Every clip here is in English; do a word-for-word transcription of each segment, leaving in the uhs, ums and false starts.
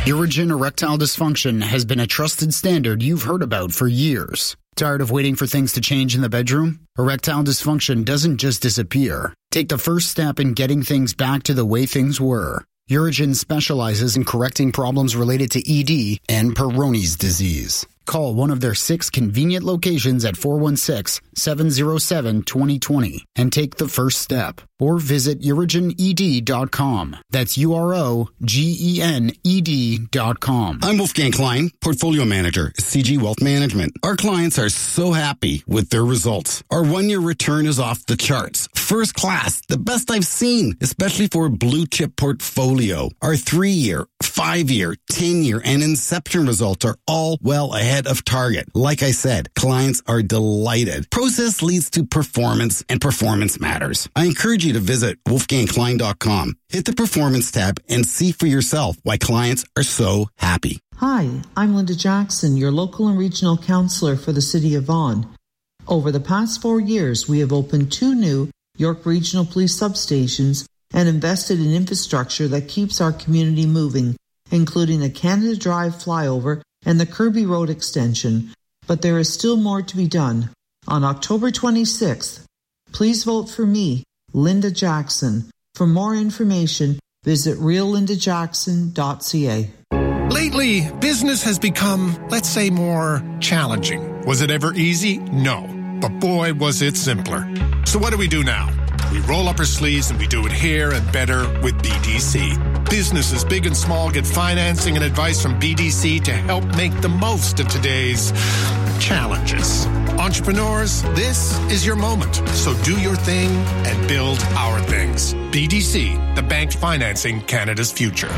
Urigen erectile dysfunction has been a trusted standard you've heard about for years. Tired of waiting for things to change in the bedroom? Erectile dysfunction doesn't just disappear. Take the first step in getting things back to the way things were. Urigen specializes in correcting problems related to E D and Peyronie's disease. Call one of their six convenient locations at four one six, seven zero seven, two zero two zero and take the first step. Or visit urigen e d dot com. That's U R O G E N E D dot com. I'm Wolfgang Klein, Portfolio Manager, C G Wealth Management. Our clients are so happy with their results. Our one-year return is off the charts. First class, the best I've seen, especially for a blue-chip portfolio. Our three-year, five-year, ten-year, and Inception results are all well ahead of target. Like I said, clients are delighted. Process leads to performance, and performance matters. I encourage you to visit wolfgang klein dot com. Hit the Performance tab and see for yourself why clients are so happy. Hi, I'm Linda Jackson, your local and regional counselor for the City of Vaughan. Over the past four years, we have opened two new York Regional Police substations and invested in infrastructure that keeps our community moving, including the Canada Drive flyover and the Kirby Road extension. But there is still more to be done. On October twenty-sixth, please vote for me, Linda Jackson. For more information, visit real linda jackson dot c a. Lately, business has become, let's say, more challenging. Was it ever easy? No. But boy, was it simpler. So what do we do now? We roll up our sleeves and we do it here and better with B D C. Businesses big and small get financing and advice from B D C to help make the most of today's challenges. Entrepreneurs, this is your moment. So do your thing and build our things. B D C, the bank financing Canada's future.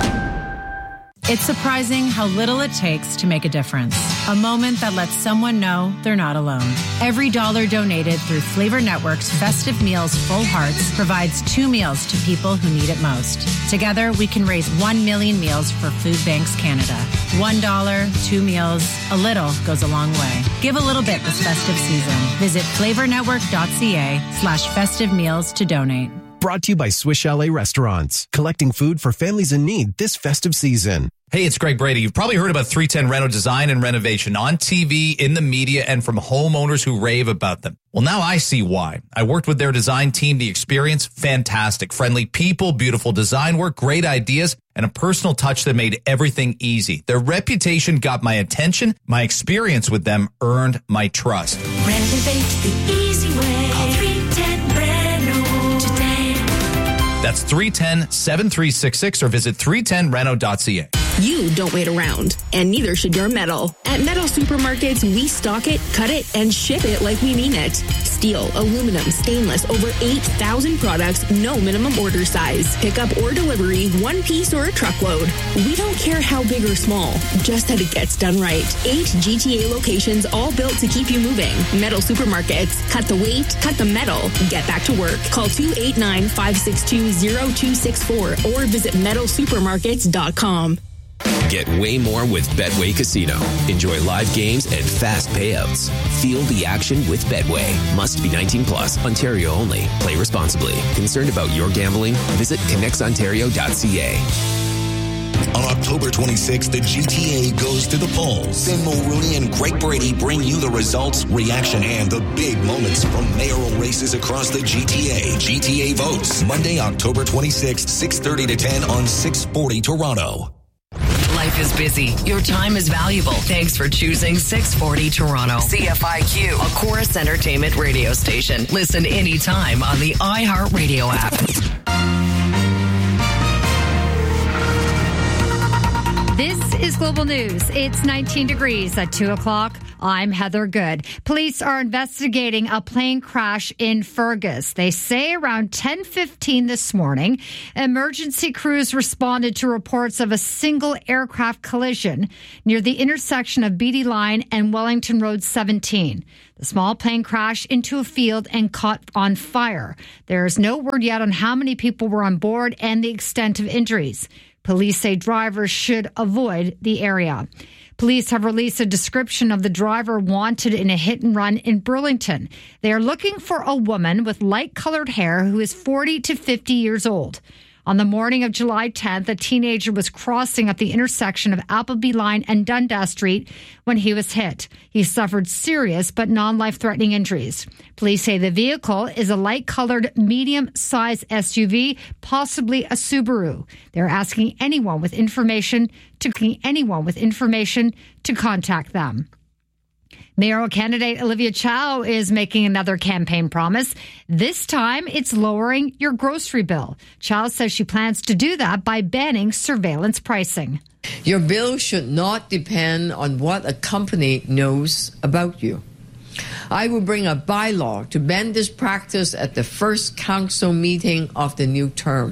It's surprising how little it takes to make a difference. A moment that lets someone know they're not alone. Every dollar donated through Flavor Network's Festive Meals Full Hearts provides two meals to people who need it most. Together, we can raise one million meals for Food Banks Canada. One dollar, two meals, a little goes a long way. Give a little bit this festive season. Visit flavornetwork.ca slash festive meals to donate. Brought to you by Swiss Chalet Restaurants, collecting food for families in need this festive season. Hey, it's Greg Brady. You've probably heard about three ten Reno Design and Renovation on T V, in the media, and from homeowners who rave about them. Well, now I see why. I worked with their design team. The experience, fantastic. Friendly people, beautiful design work, great ideas, and a personal touch that made everything easy. Their reputation got my attention. My experience with them earned my trust. Renovate the easy way. Call three ten Reno today. That's three one zero, seven three six six or visit three ten reno dot c a. You don't wait around, and neither should your metal. At Metal Supermarkets, we stock it, cut it, and ship it like we mean it. Steel, aluminum, stainless, over eight thousand products, no minimum order size. Pickup or delivery, one piece or a truckload. We don't care how big or small, just that it gets done right. Eight G T A locations, all built to keep you moving. Metal Supermarkets. Cut the weight, cut the metal. Get back to work. Call two eight nine, five six two, zero two six four or visit metal supermarkets dot com. Get way more with Betway Casino. Enjoy live games and fast payouts. Feel the action with Betway. Must be nineteen plus, Ontario only. Play responsibly. Concerned about your gambling? Visit connects ontario dot c a. On October twenty-sixth, the G T A goes to the polls. Then Mulrooney and Greg Brady bring you the results, reaction, and the big moments from mayoral races across the G T A. G T A votes Monday, October twenty-sixth, six thirty to ten on six forty Toronto. Life is busy. Your time is valuable. Thanks for choosing six forty Toronto. C F I Q, a Chorus Entertainment radio station. Listen anytime on the iHeartRadio app. This is Global News. It's nineteen degrees at two o'clock. I'm Heather Good. Police are investigating a plane crash in Fergus. They say around ten fifteen this morning, emergency crews responded to reports of a single aircraft collision near the intersection of Beatty Line and Wellington Road seventeen. The small plane crashed into a field and caught on fire. There is no word yet on how many people were on board and the extent of injuries. Police say drivers should avoid the area. Police have released a description of the driver wanted in a hit and run in Burlington. They are looking for a woman with light-colored hair who is forty to fifty years old. On the morning of July tenth, a teenager was crossing at the intersection of Appleby Line and Dundas Street when he was hit. He suffered serious but non-life-threatening injuries. Police say the vehicle is a light-colored, medium-sized S U V, possibly a Subaru. They're asking anyone with information to anyone with information to contact them. Mayoral candidate Olivia Chow is making another campaign promise. This time, it's lowering your grocery bill. Chow says she plans to do that by banning surveillance pricing. Your bill should not depend on what a company knows about you. I will bring a bylaw to ban this practice at the first council meeting of the new term.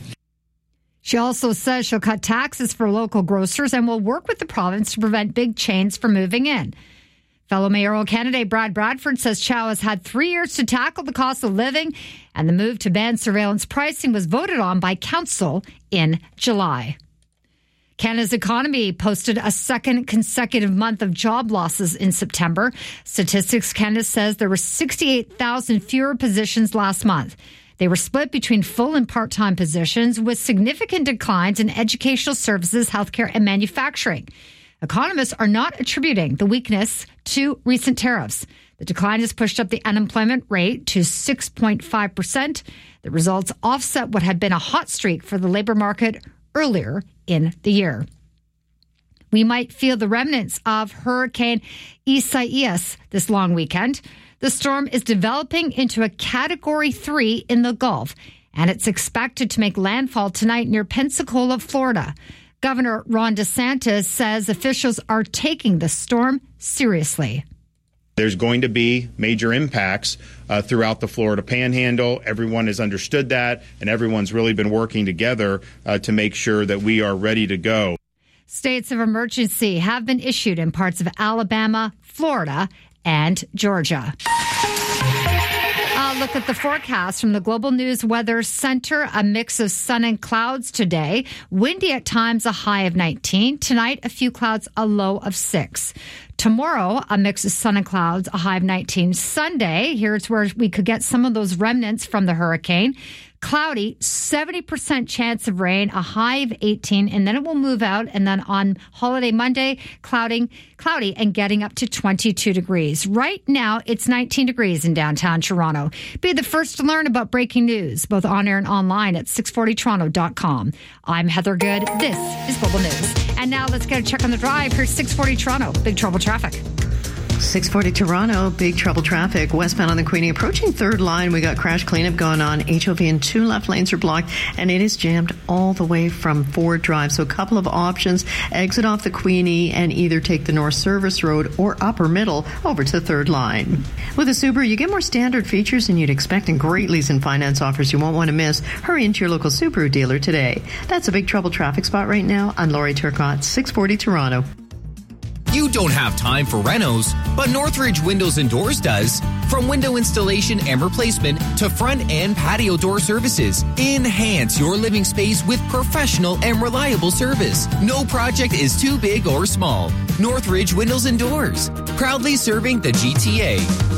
She also says she'll cut taxes for local grocers and will work with the province to prevent big chains from moving in. Fellow mayoral candidate Brad Bradford says Chow has had three years to tackle the cost of living, and the move to ban surveillance pricing was voted on by council in July. Canada's economy posted a second consecutive month of job losses in September. Statistics Canada says there were sixty-eight thousand fewer positions last month. They were split between full and part-time positions, with significant declines in educational services, healthcare, and manufacturing. Economists are not attributing the weakness to recent tariffs. The decline has pushed up the unemployment rate to six point five percent. The results offset what had been a hot streak for the labor market earlier in the year. We might feel the remnants of Hurricane Isaias this long weekend. The storm is developing into a Category three in the Gulf, and it's expected to make landfall tonight near Pensacola, Florida. Governor Ron DeSantis says officials are taking the storm seriously. There's going to be major impacts uh, throughout the Florida Panhandle. Everyone has understood that, and everyone's really been working together uh, to make sure that we are ready to go. States of emergency have been issued in parts of Alabama, Florida, and Georgia. Look at the forecast from the Global News Weather Center. A mix of sun and clouds today. Windy at times, a high of nineteen. Tonight, a few clouds, a low of six. Tomorrow, a mix of sun and clouds, a high of nineteen. Sunday, here's where we could get some of those remnants from the hurricane. Cloudy, seventy percent chance of rain, a high of eighteen, and then it will move out. And then on holiday Monday, clouding, cloudy and getting up to twenty-two degrees. Right now, it's nineteen degrees in downtown Toronto. Be the first to learn about breaking news, both on air and online at six forty toronto dot com. I'm Heather Good. This is Global News. And now let's get a check on the drive. Here's six forty Toronto. Big trouble traffic. six forty Toronto, big trouble traffic. Westbound on the Queenie, approaching third line. We got crash cleanup going on. H O V and two left lanes are blocked, and it is jammed all the way from Ford Drive. So a couple of options. Exit off the Queenie and either take the North Service Road or upper middle over to third line. With a Subaru, you get more standard features than you'd expect and great lease and finance offers you won't want to miss. Hurry into your local Subaru dealer today. That's a big trouble traffic spot right now. I'm Lori Turcott, six forty Toronto. You don't have time for renos, but Northridge Windows and Doors does. From window installation and replacement to front and patio door services, enhance your living space with professional and reliable service. No project is too big or small. Northridge Windows and Doors, proudly serving the G T A.